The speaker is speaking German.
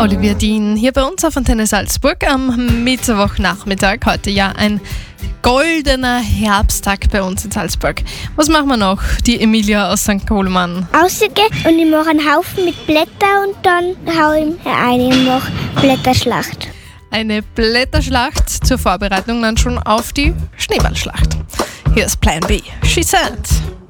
Olivia Dean hier bei uns auf Antenne Salzburg am Mittwochnachmittag. Heute ja ein goldener Herbsttag bei uns in Salzburg. Was machen wir noch? Die Emilia aus St. Coleman. Rausgehen und ich mache einen Haufen mit Blättern und dann haue ich rein und mache Blätterschlacht. Eine Blätterschlacht zur Vorbereitung dann schon auf die Schneeballschlacht. Hier ist Plan B. She Said.